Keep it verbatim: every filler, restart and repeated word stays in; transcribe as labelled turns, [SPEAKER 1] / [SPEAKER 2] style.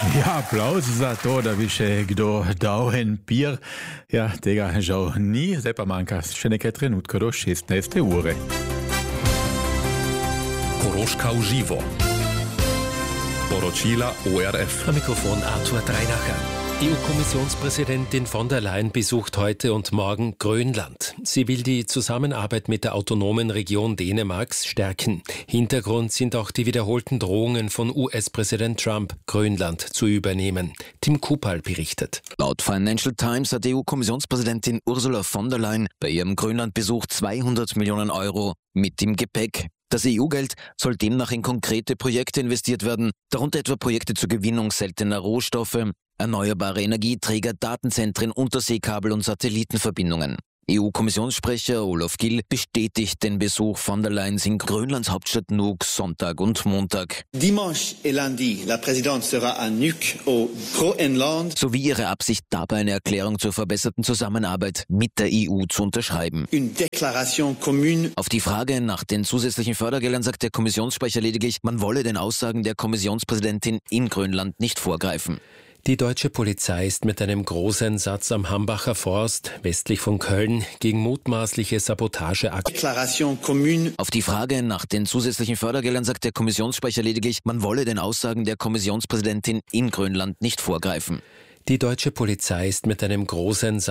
[SPEAKER 1] Ja, aplauz za to, da bi še kdo dal en pir. Ja, tega žal ni, zdaj pa manjka še nekaj trenutkov do šestnajste ure.
[SPEAKER 2] Koroška v živo. Poročila O R F.
[SPEAKER 3] Am Mikrofon Arthur Dreinacher. E U-Kommissionspräsidentin von der Leyen besucht heute und morgen Grönland. Sie will die Zusammenarbeit mit der autonomen Region Dänemarks stärken. Hintergrund sind auch die wiederholten Drohungen von U S-Präsident Trump, Grönland zu übernehmen. Tim Kupal berichtet.
[SPEAKER 4] Laut Financial Times hat E U-Kommissionspräsidentin Ursula von der Leyen bei ihrem Grönlandbesuch zweihundert Millionen Euro mit im Gepäck. Das E U-Geld soll demnach in konkrete Projekte investiert werden, darunter etwa Projekte zur Gewinnung seltener Rohstoffe, erneuerbare Energieträger, Datenzentren, Unterseekabel und Satellitenverbindungen. E U-Kommissionssprecher Olaf Gill bestätigt den Besuch von der Leyen in Grönlands Hauptstadt Nuuk Sonntag und Montag.
[SPEAKER 5] Dimanche et lundi, la présidente sera à Nuuk au Groenland.
[SPEAKER 4] Sowie ihre Absicht, dabei eine Erklärung zur verbesserten Zusammenarbeit mit der E U zu unterschreiben.
[SPEAKER 5] Une déclaration commune.
[SPEAKER 4] Auf die Frage nach den zusätzlichen Fördergeldern sagt der Kommissionssprecher lediglich, man wolle den Aussagen der Kommissionspräsidentin in Grönland nicht vorgreifen.
[SPEAKER 3] Die deutsche Polizei ist mit einem Großeinsatz am Hambacher Forst, westlich von Köln, gegen mutmaßliche Sabotageakte.
[SPEAKER 5] Déclaration commune.
[SPEAKER 4] Auf die Frage nach den zusätzlichen Fördergeldern sagt der Kommissionssprecher lediglich, man wolle den Aussagen der Kommissionspräsidentin in Grönland nicht vorgreifen.
[SPEAKER 3] Die deutsche Polizei ist mit einem Großeinsatz